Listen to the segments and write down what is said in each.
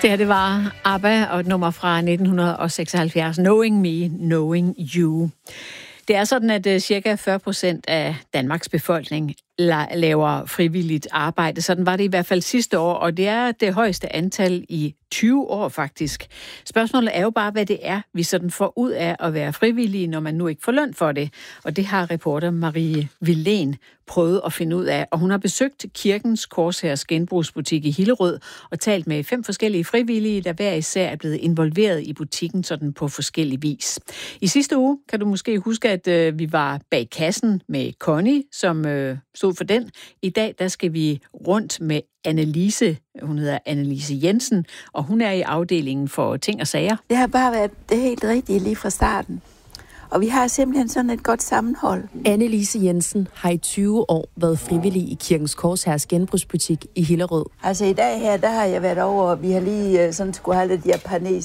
Det her, det var ABBA og et nummer fra 1976, Knowing Me, Knowing You. Det er sådan, at cirka 40% af Danmarks befolkning laver frivilligt arbejde. Sådan var det i hvert fald sidste år, og det er det højeste antal i 20 år faktisk. Spørgsmålet er jo bare, hvad det er, vi sådan får ud af at være frivillige, når man nu ikke får løn for det. Og det har reporter Marie Villén prøvet at finde ud af. Og hun har besøgt Kirkens Korshærs genbrugsbutik i Hillerød og talt med 5 forskellige frivillige, der hver især er blevet involveret i butikken sådan på forskellig vis. I sidste uge kan du måske huske, at vi var bag kassen med Connie, som stod for den. I dag der skal vi rundt med Annelise. Hun hedder Annelise Jensen, og hun er i afdelingen for ting og sager. Det har bare været det helt rigtige lige fra starten. Og vi har simpelthen sådan et godt sammenhold. Annelise Jensen har i 20 år været frivillig i Kirkens Korshærs genbrugsbutik i Hillerød. Altså i dag her, der har jeg været over, og vi har lige sådan skulle have lidt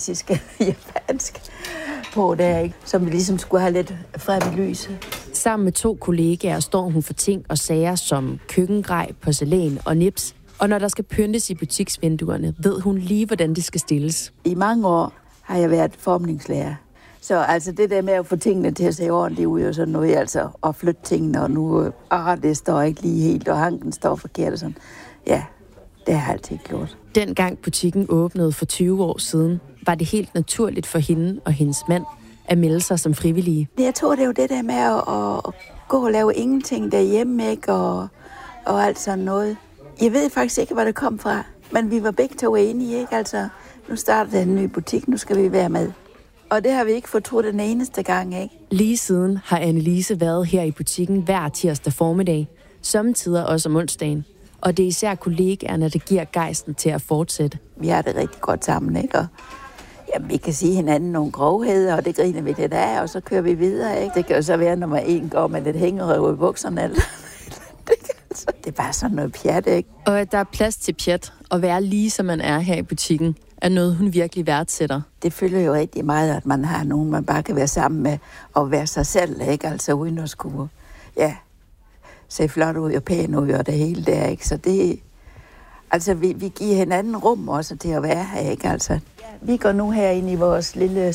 japansk på der, ikke? Som vi ligesom skulle have lidt frem i lyset. Sammen med 2 kollegaer står hun for ting og sager som køkkengrej, porcelæn og nips. Og når der skal pyntes i butiksvinduerne, ved hun lige, hvordan det skal stilles. I mange år har jeg været formningslærer. Så altså det der med at få tingene til at se ordentligt ud og sådan noget, altså at flytte tingene, og nu, det står ikke lige helt, og hanken står forkert og sådan. Ja, det har jeg altid gjort. Dengang butikken åbnede for 20 år siden, var det helt naturligt for hende og hendes mand at melde sig som frivillige. Jeg tror, det er jo det der med at gå og lave ingenting derhjemme, ikke? Og alt sådan noget. Jeg ved faktisk ikke, hvor det kom fra, men vi var begge 2 enige, ikke? Altså, nu starter en ny butik, nu skal vi være med. Og det har vi ikke fortrudt den eneste gang, ikke? Lige siden har Annelise været her i butikken hver tirsdag formiddag, sommetider også om onsdagen. Og det er især kollegaerne, der giver gejsten til at fortsætte. Vi har det rigtig godt sammen, ikke? Og vi kan sige hinanden nogle grovheder, og det griner vi lidt af, og så kører vi videre, ikke? Det kan jo så være, når man en går med lidt hængerøv i bukserne, eller det er bare sådan noget pjat, ikke? Og at der er plads til pjat, og være lige som man er her i butikken, er noget, hun virkelig værdsætter. Det følger jo rigtig meget, at man har nogen, man bare kan være sammen med, og være sig selv, ikke? Altså uden at skulle, se flot ud og pæn ud og det hele der, ikke? Så det, altså vi giver hinanden rum også til at være her, ikke? Altså, vi går nu her ind i vores lille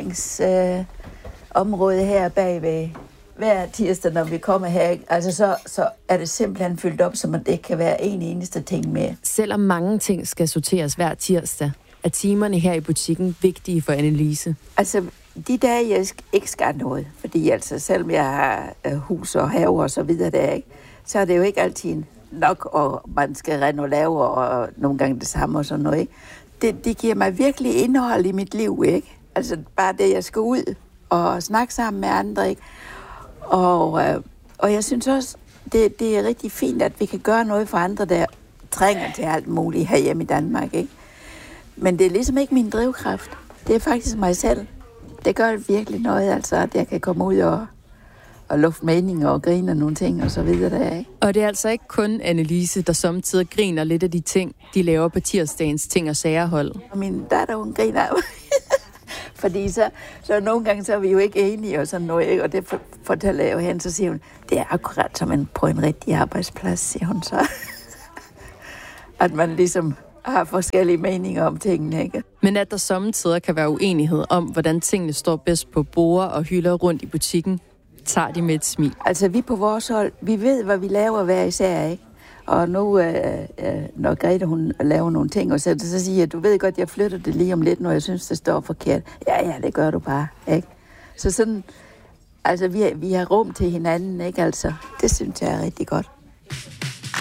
sorteringsområde her bagved. Hver tirsdag, når vi kommer her, ikke? Altså så er det simpelthen fyldt op, så man ikke kan være en eneste ting mere. Selvom mange ting skal sorteres hver tirsdag, er timerne her i butikken vigtige for Annelise. Altså, de dage, jeg ikke skal noget, fordi altså, selvom jeg har hus og have og så videre der, ikke, så er det jo ikke altid nok, og man skal rende og lave, og nogle gange det samme og sådan noget, ikke? Det giver mig virkelig indhold i mit liv, ikke? Altså, bare det, jeg skal ud og snakke sammen med andre, ikke? Og jeg synes også, det er rigtig fint, at vi kan gøre noget for andre, der trænger til alt muligt herhjemme i Danmark, ikke? Men det er ligesom ikke min drivkraft. Det er faktisk mig selv. Det gør virkelig noget, altså, at jeg kan komme ud og lufte meninger og grine af nogle ting og så videre der, ikke? Og det er altså ikke kun Annelise, der samtidig griner lidt af de ting, de laver på tirsdagens ting og sagerhold. Og min datter, hun griner af fordi så nogle gange, så er vi jo ikke enige og sådan noget, ikke? Og det fortæller jeg jo hende, så siger hun, det er akkurat som på en rigtig arbejdsplads, siger hun så. At man ligesom har forskellige meninger om tingene, ikke? Men at der sommetider kan være uenighed om, hvordan tingene står bedst på borde og hylder rundt i butikken, tager de med et smil. Altså vi på vores hold, vi ved, hvad vi laver hver især, ikke? Og nu, når Grete, hun laver nogle ting, og så siger jeg, du ved godt, jeg flytter det lige om lidt, når jeg synes, det står forkert. Ja, det gør du bare, ikke? Så sådan, altså vi har rum til hinanden, ikke? Altså, det synes jeg er rigtig godt.